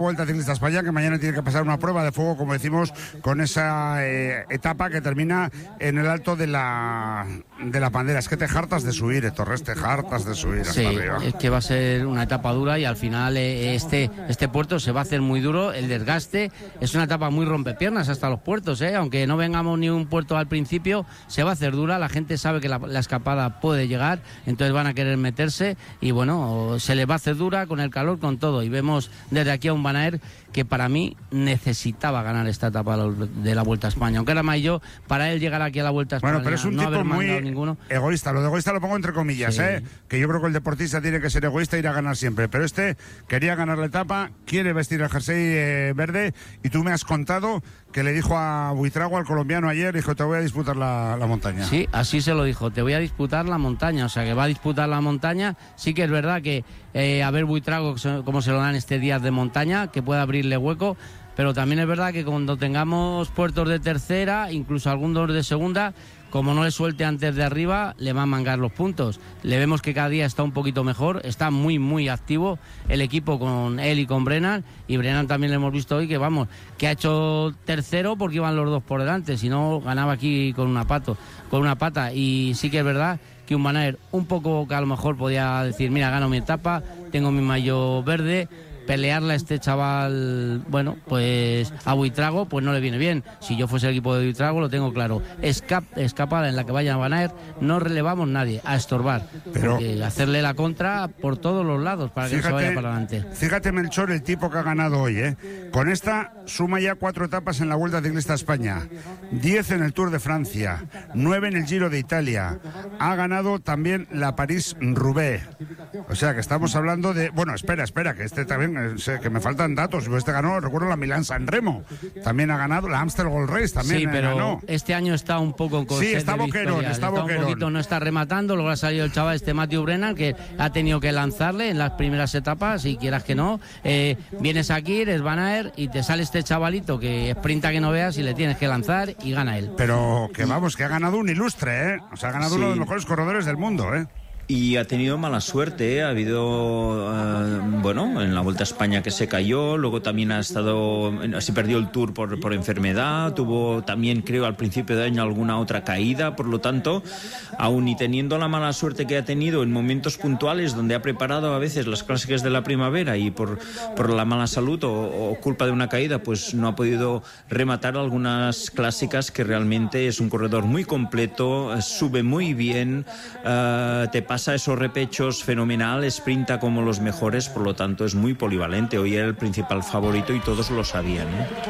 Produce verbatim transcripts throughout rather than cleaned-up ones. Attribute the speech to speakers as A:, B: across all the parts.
A: Vuelta Ciclista España, que mañana tiene que pasar una prueba de fuego, como decimos, con esa eh, etapa que termina en el alto de la de la Pandera. Es que te hartas de subir, eh, Torres, te hartas de subir hasta
B: sí,
A: arriba.
B: Es que va a ser una etapa dura y al final eh, este este puerto se va a hacer muy duro, el desgaste. Es una etapa muy rompepiernas hasta los puertos, eh, aunque no vengamos ni un puerto al principio, se va a hacer dura, la gente sabe que la, la escapada puede llegar, entonces van a querer meterse y bueno, se les va a hacer dura con el calor, con todo, y vemos desde aquí a un Van Aert que para mí necesitaba ganar esta etapa de la Vuelta a España, aunque era más yo, para él llegar aquí a la Vuelta a España,
A: bueno, pero es un
B: no
A: tipo muy
B: ninguno.
A: egoísta, lo de egoísta lo pongo entre comillas, sí. eh, que yo creo que el deportista tiene que ser egoísta e ir a ganar siempre, pero este quería ganar la etapa, quiere vestir el jersey eh, verde, y tú me has contado que le dijo a Buitrago, al colombiano, ayer, dijo, te voy a disputar la, la montaña.
B: Sí, así se lo dijo, te voy a disputar la montaña, o sea que va a disputar la montaña. Sí que es verdad que eh, a ver Buitrago como se lo dan este día de montaña, que puede abrirle hueco, pero también es verdad que cuando tengamos puertos de tercera, incluso algunos de segunda, como no le suelte antes de arriba, le va a mangar los puntos. Le vemos que cada día está un poquito mejor, está muy, muy activo el equipo con él y con Brennan, y Brennan también le hemos visto hoy que, vamos, que ha hecho tercero porque iban los dos por delante, si no ganaba aquí con una, pato, con una pata, y sí que es verdad que un Van Aert un poco que a lo mejor podía decir, mira, gano mi etapa, tengo mi maillot verde, pelearle a este chaval, bueno, pues a Buitrago, pues no le viene bien. Si yo fuese el equipo de Buitrago, lo tengo claro. Escap, escapada en la que vaya a Van Aert, no relevamos nadie, a estorbar. Pero hacerle la contra por todos los lados para que fíjate, no se vaya para adelante.
A: Fíjate, Melchor, el tipo que ha ganado hoy, ¿eh? Con esta suma ya cuatro etapas en la Vuelta Ciclista España, diez en el Tour de Francia, nueve en el Giro de Italia. Ha ganado también la París-Roubaix. O sea, que estamos hablando de... Bueno, espera, espera, que este también... Sé que me faltan datos. Este ganó, recuerdo, la Milán-San Remo. También ha ganado la Amstel Gold Race. También
B: sí, pero
A: ganó.
B: Este año está un poco con
A: sí, está boquerón, está boquerón.
B: Un poquito, no está rematando. Luego ha salido el chaval este Matthew Brennan, que ha tenido que lanzarle en las primeras etapas, y quieras que no. Eh, vienes aquí, eres Van Aert, y te sale este chavalito que sprinta que no veas y le tienes que lanzar y gana él.
A: Pero que vamos, que ha ganado un ilustre, ¿eh? O sea, ha ganado sí. uno de los mejores corredores del mundo, ¿eh?
C: Y ha tenido mala suerte, ¿eh? Ha habido, uh, bueno, en la Vuelta a España que se cayó, luego también ha estado, se perdió el Tour por, por enfermedad, tuvo también, creo, al principio de año alguna otra caída, por lo tanto, aun y teniendo la mala suerte que ha tenido en momentos puntuales donde ha preparado a veces las clásicas de la primavera y por, por la mala salud o, o culpa de una caída, pues no ha podido rematar algunas clásicas, que realmente es un corredor muy completo, sube muy bien, uh, te pasa esos repechos fenomenal, sprinta como los mejores, por lo tanto es muy polivalente. Hoy era el principal favorito y todos lo sabían,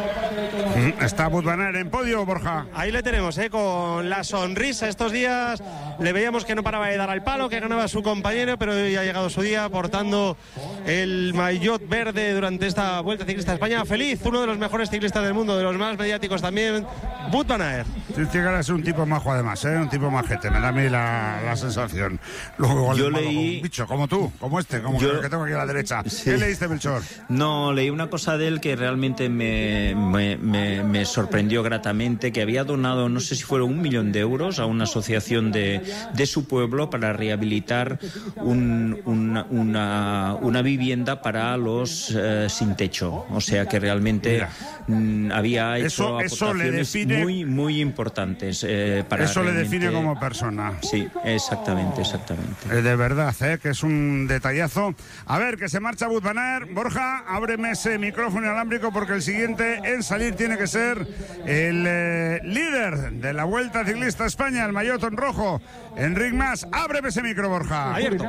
C: ¿eh?
A: Está Wout van Aert en podio, Borja.
D: Ahí le tenemos, ¿eh? Con la sonrisa. Estos días le veíamos que no paraba de dar al palo, que ganaba su compañero, pero hoy ha llegado su día portando el maillot verde durante esta Vuelta Ciclista a España. Feliz, uno de los mejores ciclistas del mundo, de los más mediáticos también, Wout van Aert.
A: Tiene que ser un tipo majo además, ¿eh? Un tipo majete, me da a mí la, la sensación. Luego,
C: yo
A: leí
C: como
A: un bicho como tú, como este, como yo, el que tengo aquí a la derecha. Sí. ¿Qué leíste, Melchor?
C: No, leí una cosa de él que realmente me, me, me, me sorprendió gratamente, que había donado, no sé si fueron un millón de euros a una asociación de, de su pueblo para rehabilitar un, una, una, una vivienda para los eh, sin techo. O sea que realmente mm, había hecho
A: eso,
C: aportaciones
A: eso le define,
C: muy, muy importantes. Eh, para
A: eso
C: realmente...
A: le define como persona.
C: Sí, exactamente, exactamente.
A: De verdad, ¿eh? Que es un detallazo. A ver, que se marcha Wout van Aert. Borja, ábreme ese micrófono inalámbrico, porque el siguiente en salir tiene que ser el eh, líder de la Vuelta Ciclista a España, el maillot en rojo, Enric Mas. Ábreme ese micro, Borja.
E: Abierto.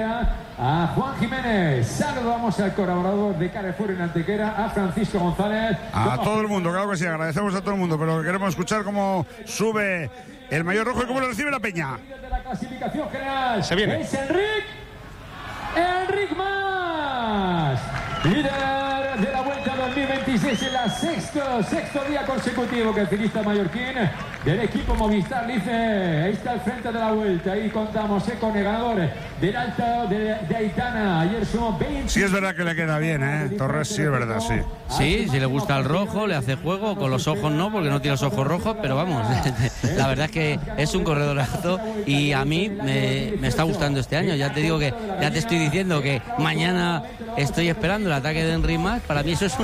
E: A Juan Jiménez. Saludamos al colaborador de Carrefour en Antequera, a Francisco González.
A: A todo el mundo, claro que sí, agradecemos a todo el mundo, pero queremos escuchar cómo sube el maillot rojo y cómo lo recibe la peña.
E: De la clasificación general.
D: Se viene.
E: Es Enric. Enric Mas, líder de la Vuelta dos mil veintiséis. Dice, es el sexto, sexto día consecutivo que el ciclista mallorquín del equipo Movistar dice, ahí está al frente de la vuelta. Ahí contamos eh, con el ganador del Alto de, de Aitana. Ayer sumó veinte.
A: Sí es verdad que le queda bien, ¿eh? Torres, sí es verdad, sí.
B: Sí, si le gusta el rojo, le hace juego, con los ojos no, porque no tiene los ojos rojos, pero vamos, la verdad es que es un corredorazo y a mí me, me está gustando este año. Ya te digo que, ya te estoy diciendo que mañana estoy esperando el ataque de Enric Mas. Para mí eso es un